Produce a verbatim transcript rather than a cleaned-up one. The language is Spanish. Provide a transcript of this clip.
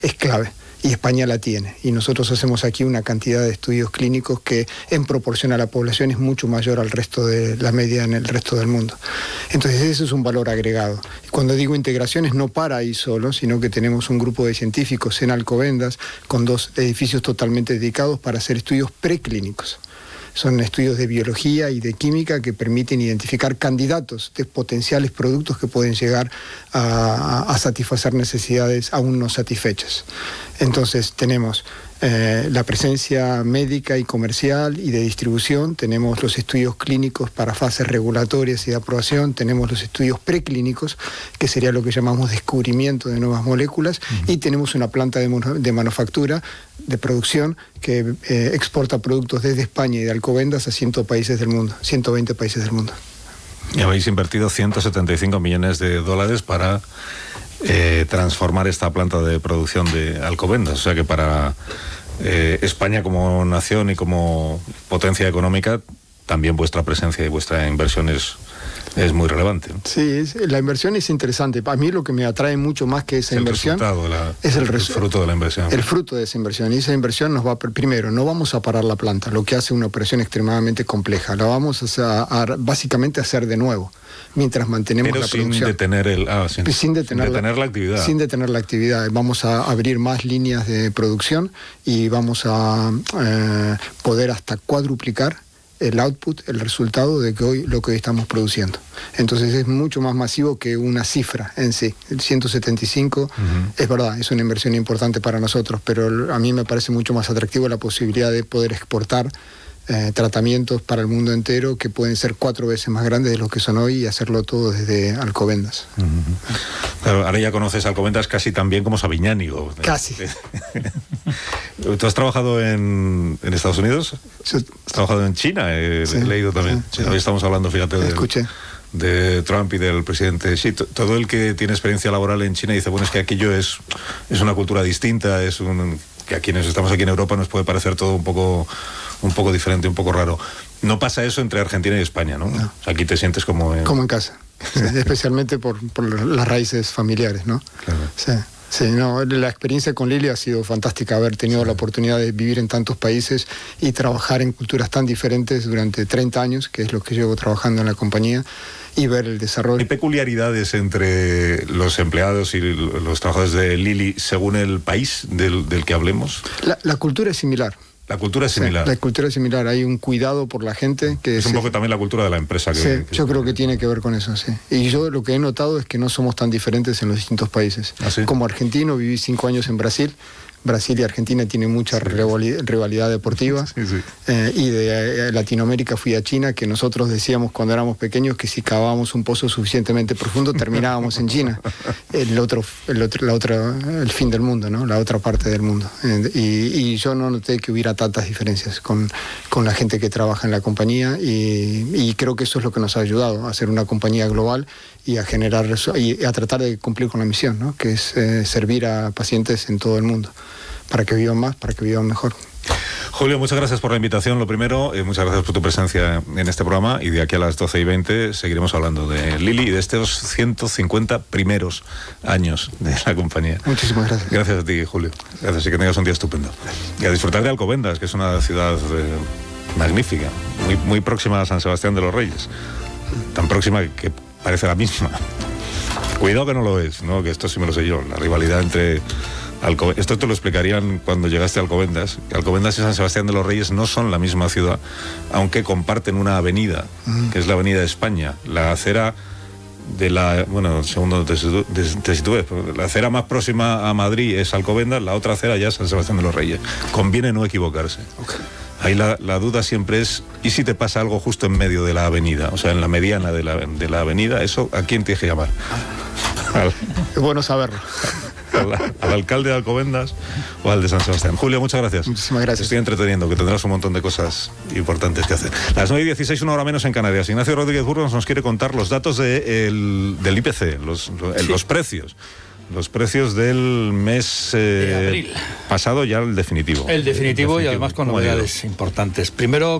es clave. Y España la tiene. Y nosotros hacemos aquí una cantidad de estudios clínicos que en proporción a la población es mucho mayor al resto de la media en el resto del mundo. Entonces ese es un valor agregado. Y cuando digo integraciones no para ahí solo, sino que tenemos un grupo de científicos en Alcobendas con dos edificios totalmente dedicados para hacer estudios preclínicos. Son estudios de biología y de química que permiten identificar candidatos de potenciales productos que pueden llegar a, a satisfacer necesidades aún no satisfechas. Entonces tenemos eh, la presencia médica y comercial y de distribución, tenemos los estudios clínicos para fases regulatorias y de aprobación, tenemos los estudios preclínicos, que sería lo que llamamos descubrimiento de nuevas moléculas, uh-huh. y tenemos una planta de, de manufactura, de producción, que eh, exporta productos desde España y de Alcobendas a ciento países del mundo, ciento veinte países del mundo. Y habéis invertido ciento setenta y cinco millones de dólares para eh, transformar esta planta de producción de Alcobendas. O sea que para eh, España como nación y como potencia económica, también vuestra presencia y vuestra inversión es, es muy relevante, ¿no? Sí, es, la inversión es interesante. A mí lo que me atrae mucho más que esa es inversión el resultado de la, es el, el resu- fruto de la inversión. El fruto de esa inversión. Y esa inversión nos va a, primero, no vamos a parar la planta, lo que hace una operación extremadamente compleja. La vamos a, a, a básicamente a hacer de nuevo, mientras mantenemos Pero la sin producción. Detener el, ah, sin, sin, detener sin detener la, la actividad. Sin detener la actividad. Vamos a abrir más líneas de producción y vamos a eh, poder hasta cuadruplicar el output, el resultado de que hoy, lo que hoy estamos produciendo. Entonces es mucho más masivo que una cifra en sí. El ciento setenta y cinco, uh-huh. es verdad, es una inversión importante para nosotros, pero a mí me parece mucho más atractivo la posibilidad de poder exportar eh, tratamientos para el mundo entero que pueden ser cuatro veces más grandes de los que son hoy y hacerlo todo desde Alcobendas. Uh-huh. Claro, ahora ya conoces Alcobendas casi tan bien como Sabiñánigo. Casi. ¿Tú has trabajado en, en Estados Unidos? Sí. ¿Has trabajado en China? He, sí, he leído también. Sí, sí. Hoy estamos hablando, fíjate, de, Escuché. de Trump y del presidente Xi. Todo el que tiene experiencia laboral en China dice, bueno, es que aquello es, es una cultura distinta, es un, que a quienes estamos aquí en Europa nos puede parecer todo un poco, un poco diferente, un poco raro. No pasa eso entre Argentina y España, ¿no? no. O sea, aquí te sientes como en... Como en casa, sí, especialmente por, por las raíces familiares, ¿no? Claro. Sí. Sí, no, la experiencia con Lili ha sido fantástica, haber tenido sí. la oportunidad de vivir en tantos países y trabajar en culturas tan diferentes durante treinta años, que es lo que llevo trabajando en la compañía, y ver el desarrollo. ¿Hay peculiaridades entre los empleados y los trabajadores de Lili según el país del, del que hablemos? La, la cultura es similar. La cultura es similar. Sí, la cultura es similar, hay un cuidado por la gente que es un se... poco también la cultura de la empresa. Que, sí, que yo es... creo que tiene que ver con eso, sí. Y yo lo que he notado es que no somos tan diferentes en los distintos países. ¿Ah, sí? Como argentino, viví cinco años en Brasil. Brasil y Argentina tienen mucha sí. rivalidad deportiva. Sí, sí. Eh, y de eh, Latinoamérica fui a China, que nosotros decíamos cuando éramos pequeños que si cavábamos un pozo suficientemente profundo terminábamos en China, el otro, el otro, la otra, el fin del mundo, ¿no? La otra parte del mundo. Eh, y, y yo no noté que hubiera tantas diferencias con, con la gente que trabaja en la compañía y, y creo que eso es lo que nos ha ayudado a ser una compañía global y a generar y a tratar de cumplir con la misión, ¿no? Que es eh, servir a pacientes en todo el mundo para que vivan más, para que vivan mejor. Julio, muchas gracias por la invitación, lo primero, eh, muchas gracias por tu presencia en este programa y de aquí a las doce y veinte seguiremos hablando de Lili y de estos ciento cincuenta primeros años de la compañía. Muchísimas gracias. Gracias a ti, Julio. Gracias y que tengas un día estupendo. Y a disfrutar de Alcobendas, que es una ciudad eh, magnífica, muy, muy próxima a San Sebastián de los Reyes, tan próxima que parece la misma. Cuidado que no lo es, ¿no? Que esto sí me lo sé yo, la rivalidad entre... Alcob- esto te lo explicarían cuando llegaste a Alcobendas. Alcobendas y San Sebastián de los Reyes no son la misma ciudad, aunque comparten una avenida, mm. que es la Avenida de España. La acera de la... Bueno, segundo te, te, te sitúes, la acera más próxima a Madrid es Alcobendas, la otra acera ya es San Sebastián de los Reyes. Conviene no equivocarse. Okay. Ahí la, la duda siempre es, ¿y si te pasa algo justo en medio de la avenida? O sea, en la mediana de la, de la avenida, ¿eso a quién tienes que llamar? Al, es bueno saberlo. Al, al alcalde de Alcobendas o al de San Sebastián. Julio, muchas gracias. Muchísimas gracias. Te estoy entreteniendo, que tendrás un montón de cosas importantes que hacer. Las nueve y dieciséis, una hora menos en Canarias. Ignacio Rodríguez Burgos nos quiere contar los datos de el, del I P C, los, los, sí. los precios. Los precios del mes eh, de abril pasado, ya el definitivo. El definitivo, el definitivo y además con novedades importantes. Primero,